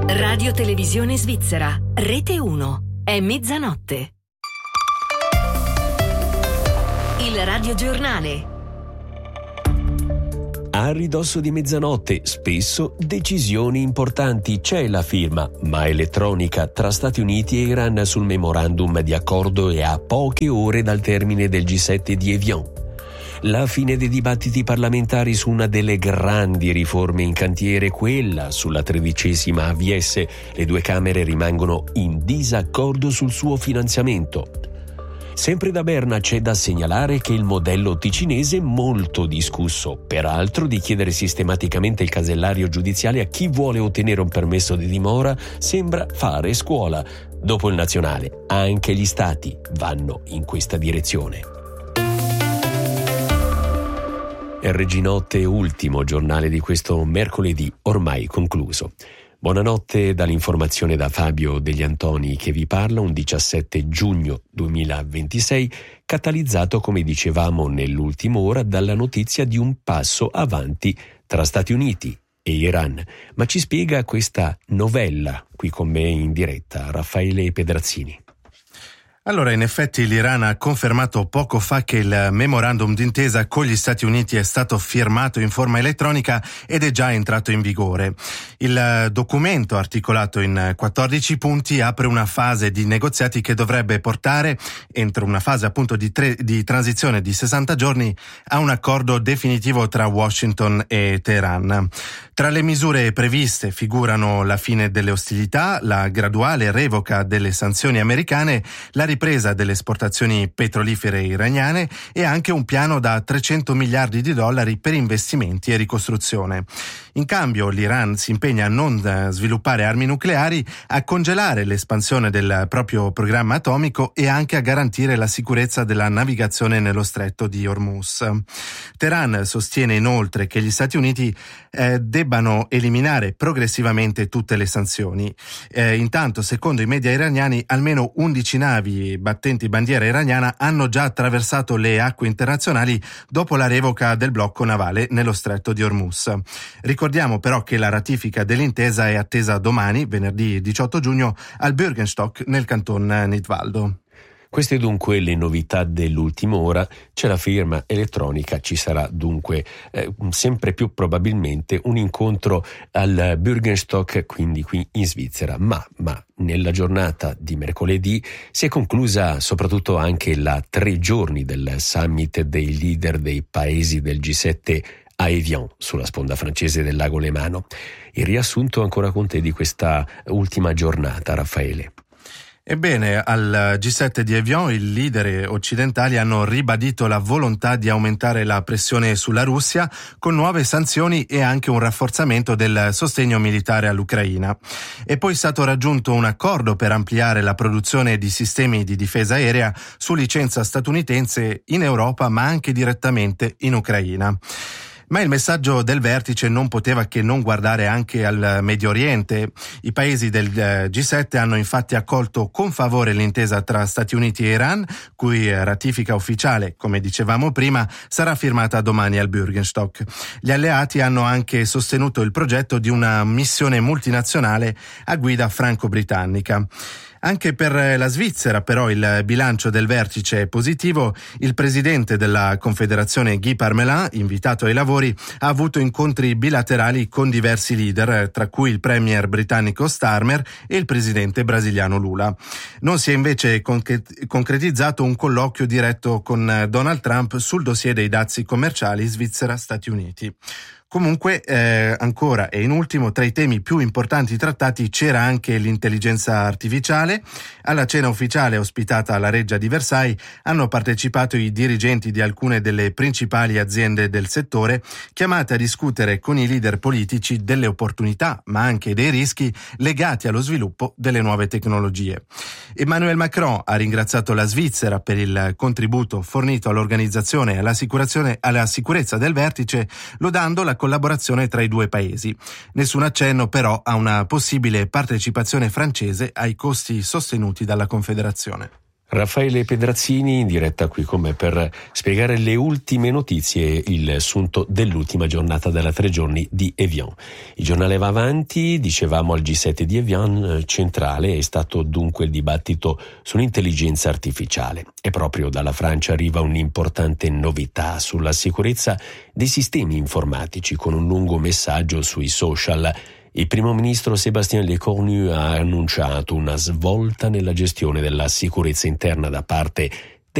Radio Televisione Svizzera, Rete 1, è mezzanotte. Il radiogiornale. A ridosso di mezzanotte, spesso decisioni importanti. C'è la firma, ma elettronica, tra Stati Uniti e Iran sul memorandum di accordo e a poche ore dal termine del G7 di Evian. La fine dei dibattiti parlamentari su una delle grandi riforme in cantiere, quella sulla 13ª AVS. Le due Camere rimangono in disaccordo sul suo finanziamento. Sempre da Berna c'è da segnalare che il modello ticinese è molto discusso, peraltro di chiedere sistematicamente il casellario giudiziale a chi vuole ottenere un permesso di dimora sembra fare scuola. Dopo il nazionale, anche gli stati vanno in questa direzione. Reginotte, ultimo giornale di questo mercoledì ormai concluso. Buonanotte dall'informazione da Fabio Degli Antoni che vi parla, un 17 giugno 2026, catalizzato, come dicevamo nell'ultima ora, dalla notizia di un passo avanti tra Stati Uniti e Iran. Ma ci spiega questa novella qui con me in diretta Raffaele Pedrazzini. Allora, in effetti l'Iran ha confermato poco fa che il memorandum d'intesa con gli Stati Uniti è stato firmato in forma elettronica ed è già entrato in vigore. Il documento, articolato in 14 punti, apre una fase di negoziati che dovrebbe portare, entro una fase appunto di transizione di 60 giorni, a un accordo definitivo tra Washington e Teheran. Tra le misure previste figurano la fine delle ostilità, la graduale revoca delle sanzioni americane, la ripresa delle esportazioni petrolifere iraniane e anche un piano da $300 miliardi per investimenti e ricostruzione. In cambio, l'Iran si impegna a non sviluppare armi nucleari, a congelare l'espansione del proprio programma atomico e anche a garantire la sicurezza della navigazione nello stretto di Hormuz. Teheran sostiene inoltre che gli Stati Uniti debbano eliminare progressivamente tutte le sanzioni. Intanto, secondo i media iraniani, almeno 11 navi battenti bandiera iraniana hanno già attraversato le acque internazionali dopo la revoca del blocco navale nello stretto di Hormuz. Ricordiamo però che la ratifica dell'intesa è attesa domani, venerdì 18 giugno, al Bürgenstock nel canton Nidwaldo. Queste dunque le novità dell'ultima ora. C'è la firma elettronica, ci sarà dunque sempre più probabilmente un incontro al Bürgenstock, quindi qui in Svizzera. Ma nella giornata di mercoledì si è conclusa soprattutto anche la 3 giorni del summit dei leader dei paesi del G7 a Evian, sulla sponda francese del lago Lemano. Il riassunto ancora con te di questa ultima giornata, Raffaele. Ebbene, al G7 di Evian i leader occidentali hanno ribadito la volontà di aumentare la pressione sulla Russia con nuove sanzioni e anche un rafforzamento del sostegno militare all'Ucraina. È poi stato raggiunto un accordo per ampliare la produzione di sistemi di difesa aerea su licenza statunitense in Europa, ma anche direttamente in Ucraina. Ma il messaggio del vertice non poteva che non guardare anche al Medio Oriente. I paesi del G7 hanno infatti accolto con favore l'intesa tra Stati Uniti e Iran, cui ratifica ufficiale, come dicevamo prima, sarà firmata domani al Bürgenstock. Gli alleati hanno anche sostenuto il progetto di una missione multinazionale a guida franco-britannica. Anche per la Svizzera però il bilancio del vertice è positivo. Il presidente della Confederazione Guy Parmelin, invitato ai lavori, ha avuto incontri bilaterali con diversi leader, tra cui il premier britannico Starmer e il presidente brasiliano Lula. Non si è invece concretizzato un colloquio diretto con Donald Trump sul dossier dei dazi commerciali Svizzera-Stati Uniti. Comunque, ancora e in ultimo, tra i temi più importanti trattati c'era anche l'intelligenza artificiale. Alla cena ufficiale ospitata alla Reggia di Versailles hanno partecipato i dirigenti di alcune delle principali aziende del settore, chiamate a discutere con i leader politici delle opportunità, ma anche dei rischi legati allo sviluppo delle nuove tecnologie. Emmanuel Macron ha ringraziato la Svizzera per il contributo fornito all'organizzazione e alla sicurezza del vertice, lodando la collaborazione tra i due paesi. Nessun accenno però a una possibile partecipazione francese ai costi sostenuti dalla Confederazione. Raffaele Pedrazzini in diretta qui con me per spiegare le ultime notizie, il sunto dell'ultima giornata della 3 giorni di Evian. Il giornale va avanti, dicevamo al G7 di Evian, centrale è stato dunque il dibattito sull'intelligenza artificiale. E proprio dalla Francia arriva un'importante novità sulla sicurezza dei sistemi informatici con un lungo messaggio sui social. Il primo ministro Sébastien Lecornu ha annunciato una svolta nella gestione della sicurezza interna da parte